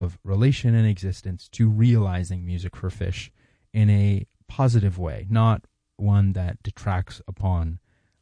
of relation and existence to realizing music for fish in a positive way, not one that detracts upon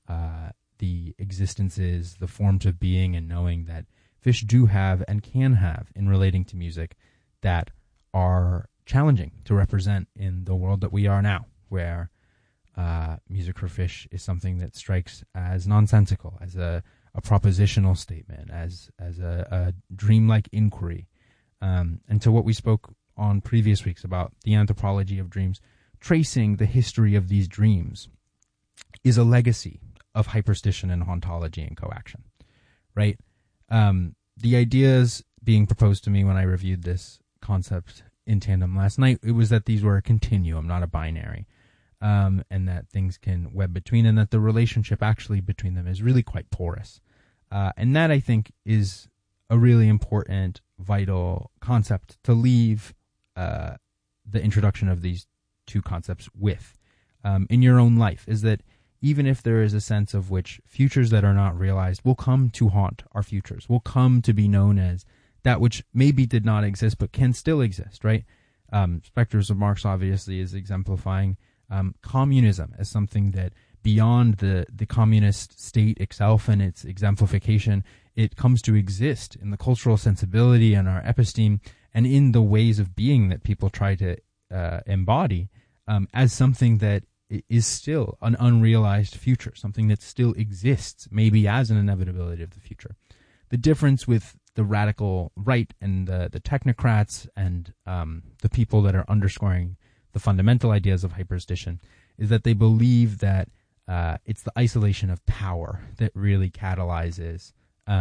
the existences, the forms of being and knowing that fish do have and can have in relating to music that are challenging to represent in the world that we are now, where music for fish is something that strikes as nonsensical, as a propositional statement, as a dreamlike inquiry. And to what we spoke on previous weeks about the anthropology of dreams, tracing the history of these dreams is a legacy of hyperstition and hauntology and coaction, right? The ideas being proposed to me when I reviewed this concept in tandem last night, it was that these were a continuum, not a binary, and that things can web between, and that the relationship actually between them is really quite porous. And that, I think, is a really important, vital concept to leave the introduction of these two concepts with in your own life, is that even if there is a sense of which futures that are not realized will come to haunt our futures, will come to be known as that which maybe did not exist but can still exist, right? Spectres of Marx obviously is exemplifying communism as something that beyond the communist state itself and its exemplification, it comes to exist in the cultural sensibility and our episteme and in the ways of being that people try to embody as something that is still an unrealized future, something that still exists, maybe as an inevitability of the future. The difference with the radical right and the technocrats and the people that are underscoring the fundamental ideas of hyperstition is that they believe that it's the isolation of power that really catalyzes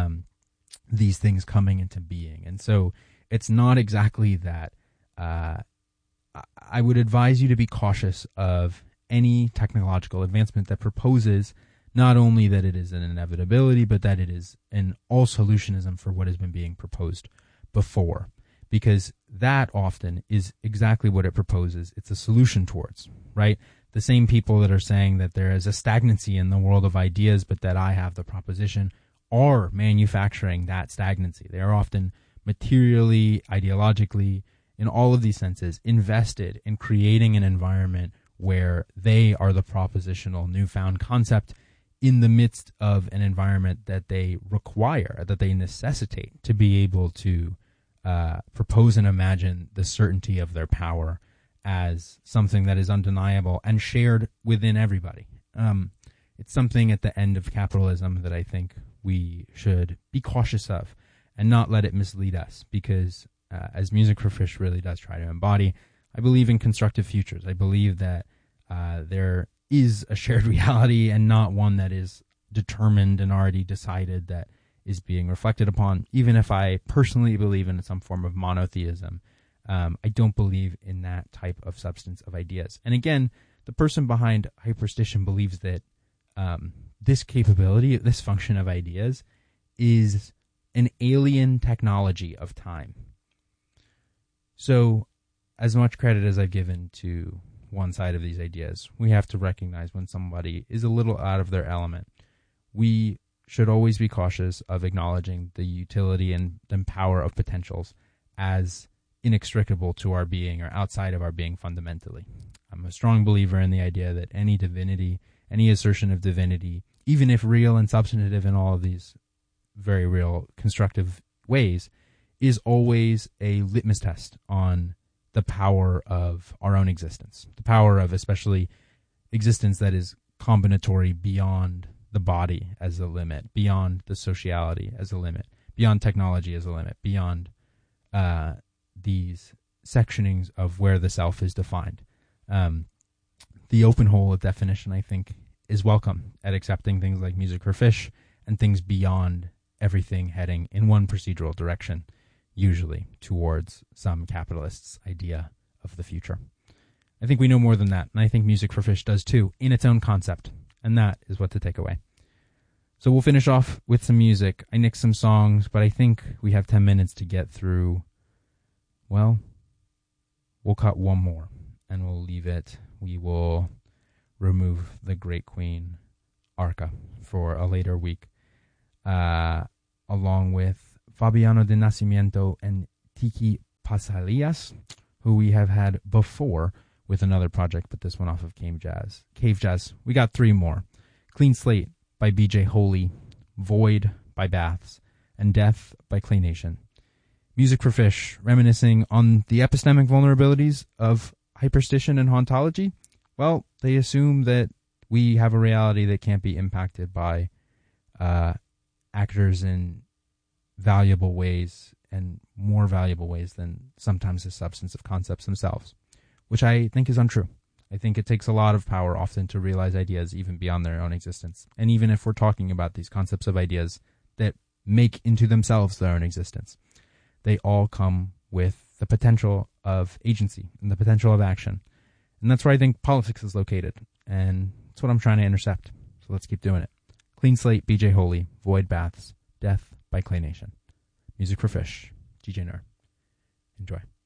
these things coming into being. And so it's not exactly that. I would advise you to be cautious of any technological advancement that proposes not only that it is an inevitability, but that it is an all-solutionism for what has been being proposed before. Because that often is exactly what it proposes. It's a solution towards, right? The same people that are saying that there is a stagnancy in the world of ideas, but that I have the proposition, are manufacturing that stagnancy. They are often materially, ideologically, in all of these senses, invested in creating an environment where they are the propositional newfound concept in the midst of an environment that they require, that they necessitate to be able to propose and imagine the certainty of their power as something that is undeniable and shared within everybody. It's something at the end of capitalism that I think we should be cautious of and not let it mislead us, because as Music for Fish really does try to embody, I believe in constructive futures. I believe that there is a shared reality and not one that is determined and already decided that is being reflected upon. Even if I personally believe in some form of monotheism, I don't believe in that type of substance of ideas. And again, the person behind hyperstition believes that this capability, this function of ideas, is an alien technology of time. So, as much credit as I've given to one side of these ideas, we have to recognize when somebody is a little out of their element. We should always be cautious of acknowledging the utility and power of potentials as inextricable to our being or outside of our being fundamentally. I'm a strong believer in the idea that any divinity, any assertion of divinity, even if real and substantive in all of these very real constructive ways, is always a litmus test on the power of our own existence, the power of especially existence that is combinatory beyond the body as a limit, beyond the sociality as a limit, beyond technology as a limit, beyond these sectionings of where the self is defined. The open hole of definition, I think, is welcome at accepting things like Music for Fish and things beyond everything heading in one procedural direction, usually towards some capitalist's idea of the future. I think we know more than that, and I think Music for Fish does too, in its own concept, and that is what to take away. So we'll finish off with some music. I nixed some songs, but I think we have 10 minutes to get through. Well, we'll cut one more, and we'll leave it. We will remove the great queen, Arca, for a later week, along with Fabiano de Nascimento and Tiki Pasalías, who we have had before with another project, but this one off of Cave Jazz. We got 3 more. Clean Slate by BJ Holy, Void by Baths, and Death by Clay Nation. Music for Fish, reminiscing on the epistemic vulnerabilities of hyperstition and hauntology. Well, they assume that we have a reality that can't be impacted by actors in valuable ways, and more valuable ways than sometimes the substance of concepts themselves, which I think is untrue. I think it takes a lot of power often to realize ideas even beyond their own existence. And even if we're talking about these concepts of ideas that make into themselves their own existence, they all come with the potential of agency and the potential of action. And that's where I think politics is located. And that's what I'm trying to intercept. So let's keep doing it. Clean Slate, BJ Holy, Void Baths, Death by Clay Nation. Music for Fish, DJ Nur. Enjoy.